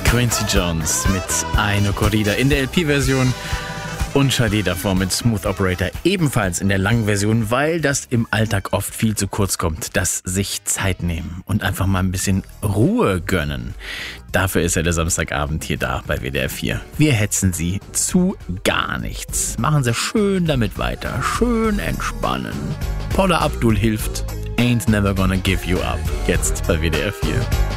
Quincy Jones mit Eine Corrida in der LP-Version und Sade davor mit Smooth Operator ebenfalls in der langen Version, weil das im Alltag oft viel zu kurz kommt, das sich Zeit nehmen und einfach mal ein bisschen Ruhe gönnen. Dafür ist ja der Samstagabend hier da bei WDR 4. Wir hetzen Sie zu gar nichts. Machen Sie schön damit weiter, schön entspannen. Paula Abdul hilft. Ain't never gonna give you up. Jetzt bei WDR 4.